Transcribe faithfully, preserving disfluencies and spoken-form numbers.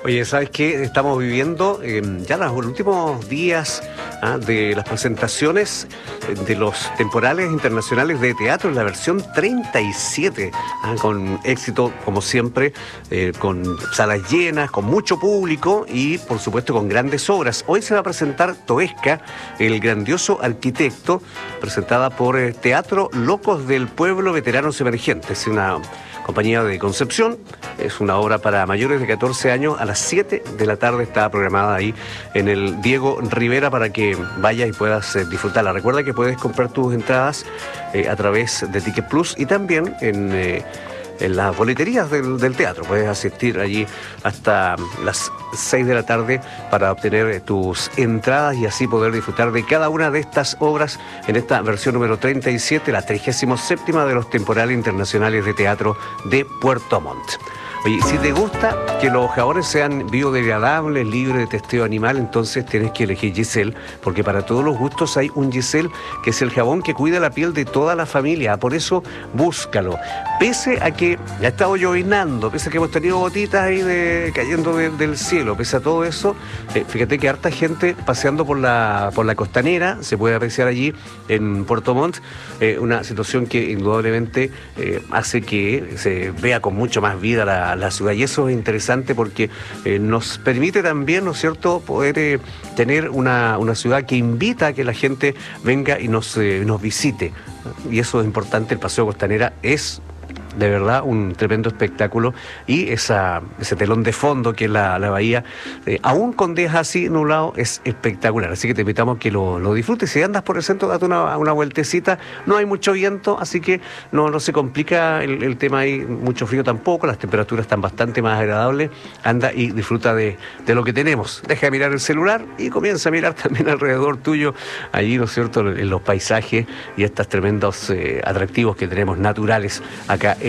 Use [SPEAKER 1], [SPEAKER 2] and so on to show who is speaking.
[SPEAKER 1] Oye, ¿sabes qué? Estamos viviendo eh, ya los últimos días ¿ah? de las presentaciones de los temporales internacionales de teatro en la versión treinta y siete, ¿ah? Con éxito, como siempre, eh, con salas llenas, con mucho público y, por supuesto, con grandes obras. Hoy se va a presentar Toesca, el grandioso arquitecto, presentada por eh, Teatro Locos del Pueblo Veteranos Emergentes, una compañía de Concepción. Es una obra para mayores de catorce años. A las siete de la tarde está programada ahí en el Diego Rivera para que vayas y puedas eh, disfrutarla. Recuerda que puedes comprar tus entradas eh, a través de Ticket Plus y también en... Eh, en las boleterías del, del teatro. Puedes asistir allí hasta las seis de la tarde para obtener tus entradas y así poder disfrutar de cada una de estas obras en esta versión número treinta y siete, la trigésima séptima de los temporales internacionales de teatro de Puerto Montt. Oye, si te gusta que los jabones sean biodegradables, libres de testeo animal, entonces tienes que elegir Giselle, porque para todos los gustos hay un Giselle, que es el jabón que cuida la piel de toda la familia. Por eso, búscalo. Pese a que ha estado llovinando, pese a que hemos tenido gotitas ahí de, cayendo de, del cielo, pese a todo eso, eh, fíjate que harta gente paseando por la, por la costanera, se puede apreciar allí en Puerto Montt, eh, una situación que indudablemente eh, hace que se vea con mucho más vida la la ciudad, y eso es interesante porque eh, nos permite también, ¿no es cierto?, poder eh, tener una, una ciudad que invita a que la gente venga y nos, eh, nos visite, y eso es importante. El Paseo Costanera es de verdad un tremendo espectáculo, y esa, ese telón de fondo que es la, la bahía, eh, aún con días así nublados, es espectacular. Así que te invitamos a que lo, lo disfrutes. Si andas por el centro, date una, una vueltecita. No hay mucho viento, así que no, no se complica el, el tema ahí, mucho frío tampoco, las temperaturas están bastante más agradables. Anda y disfruta de, de lo que tenemos. Deja de mirar el celular y comienza a mirar también alrededor tuyo, allí, ¿no es cierto?, en los paisajes y estos tremendos eh, atractivos que tenemos naturales acá